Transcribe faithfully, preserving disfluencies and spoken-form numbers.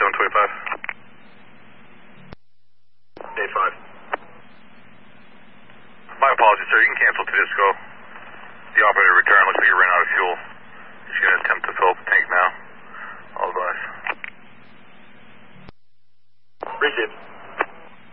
one twenty-five. Day five. My apologies, sir. You can cancel to Disco. The operator returned. Looks like you ran out of fuel. You're going to attempt to fill up the tank now. All advice. Appreciate it.